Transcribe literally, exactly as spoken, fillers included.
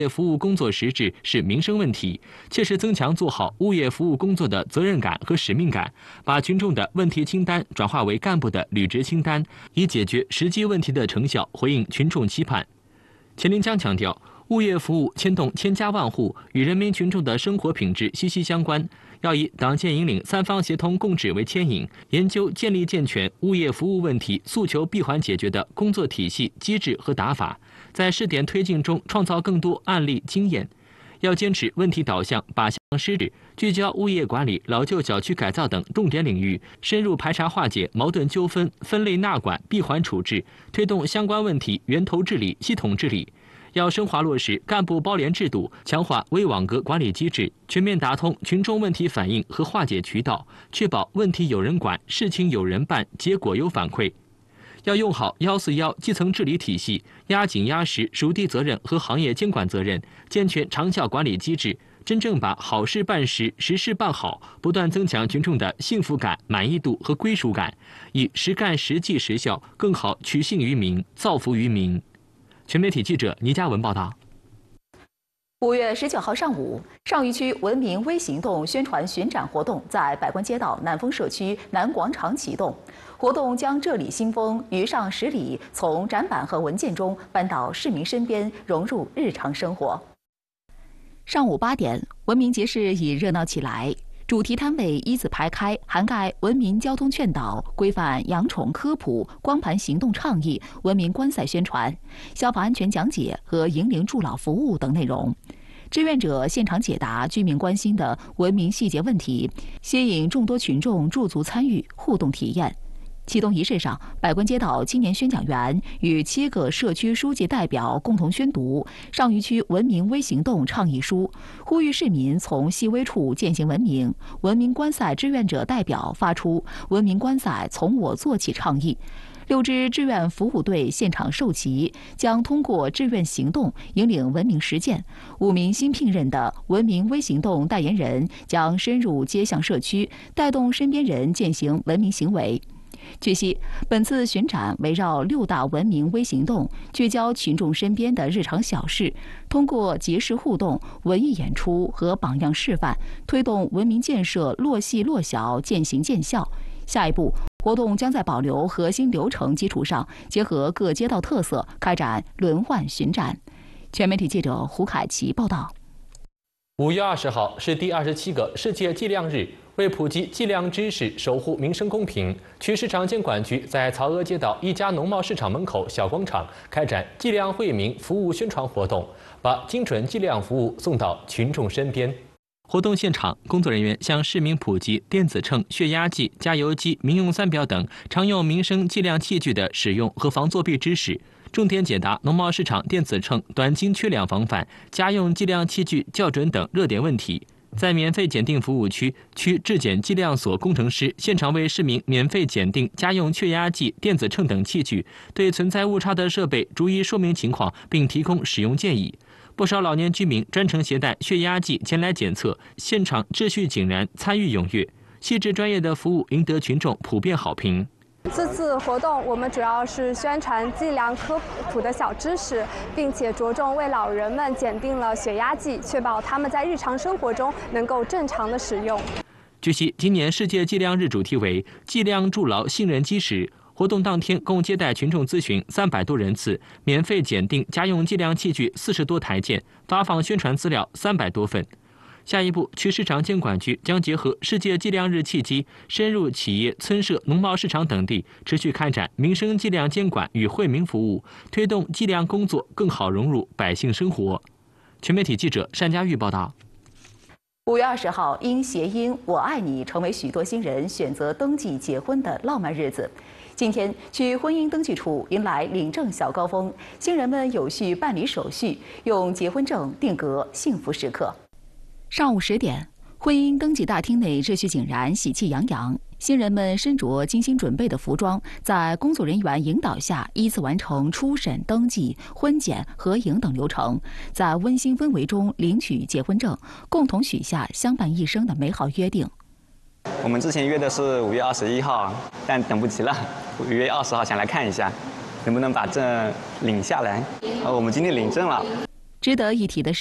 业服务工作实质是民生问题，切实增强做好物业服务工作的责任感和使命感，把群众的问题清单转化为干部的履职清单，以解决实际问题的成效回应群众期盼。钱林江强调，物业服务牵动千家万户，与人民群众的生活品质息息相关，要以党建引领三方协同共治为牵引，研究建立健全物业服务问题诉求闭环解决的工作体系、机制和打法，在试点推进中创造更多案例经验。要坚持问题导向，靶向施治，聚焦物业管理、老旧小区改造等重点领域，深入排查化解矛盾纠纷，分类纳管、闭环处置，推动相关问题源头治理、系统治理。要深化落实干部包联制度，强化微网格管理机制，全面打通群众问题反映和化解渠道，确保问题有人管、事情有人办、结果有反馈。要用好幺四幺基层治理体系，压紧压实属地责任和行业监管责任，健全长效管理机制，真正把好事办实、实事办好，不断增强群众的幸福感、满意度和归属感，以实干实际实效，更好取信于民、造福于民。全媒体记者倪嘉文报道。 五月十九号上午，上虞区文明微行动宣传巡展活动在百官街道南丰社区南广场启动。活动将这里新风于上十里从展板和文件中搬到市民身边，融入日常生活。上午八点，文明集市已热闹起来。主题摊位依次排开，涵盖文明交通劝导、规范养宠科普、光盘行动倡议、文明观赛宣传、消防安全讲解和引领助老服务等内容。志愿者现场解答居民关心的文明细节问题，吸引众多群众驻足参与、互动体验。启动仪式上，百官街道青年宣讲员与七个社区书记代表共同宣读上虞区文明微行动倡议书，呼吁市民从细微处践行文明。文明观赛志愿者代表发出“文明观赛从我做起”倡议。六支志愿服务队现场授旗，将通过志愿行动引领文明实践。五名新聘任的文明微行动代言人将深入街巷社区，带动身边人践行文明行为。据悉，本次巡展围绕六大文明微行动，聚焦群众身边的日常小事，通过节时互动、文艺演出和榜样示范，推动文明建设落细落小、渐行渐效。下一步，活动将在保留核心流程基础上，结合各街道特色，开展轮换巡展。全媒体记者胡凯奇报道。 五月二十号是第二十七个世界计量日。为普及计量知识、守护民生公平，区市场监管局在曹娥街道一家农贸市场门口小广场开展计量惠民服务宣传活动，把精准计量服务送到群众身边。活动现场，工作人员向市民普及电子秤、血压计、加油机、民用三表等常用民生计量器具的使用和防作弊知识，重点解答农贸市场电子秤短斤缺两防范、家用计量器具校准等热点问题。在免费检定服务区，区质检计量所工程师现场为市民免费检定家用血压计、电子秤等器具，对存在误差的设备逐一说明情况，并提供使用建议。不少老年居民专程携带血压计前来检测，现场秩序井然，参与踊跃，细致专业的服务赢得群众普遍好评。 这次活动我们主要是宣传计量科普的小知识，并且着重为老人们检定了血压计，确保他们在日常生活中能够正常的使用。 据悉，今年世界计量日主题为“计量助劳，信任基石”。活动当天共接待群众咨询三百多人次，免费检定家用计量器具四十多台件，发放宣传资料三百多份。下一步，区市场监管局将结合世界计量日契机，深入企业、村社、农贸市场等地，持续开展民生计量监管与惠民服务，推动计量工作更好融入百姓生活。全媒体记者单佳玉报道。 五月二十号，因谐音“我爱你”成为许多新人选择登记结婚的浪漫日子。今天，去婚姻登记处迎来领证小高峰，新人们有序办理手续，用结婚证定格幸福时刻。上午十点，婚姻登记大厅内秩序井然，喜气洋洋。新人们身着精心准备的服装，在工作人员引导下，依次完成初审、登记、婚检、合影等流程，在温馨氛围中领取结婚证，共同许下相伴一生的美好约定。 我们之前约的是五月二十一号，但等不及了，五月二十号想来看一下，能不能把证领下来。呃，我们今天领证了。 值得一提的是。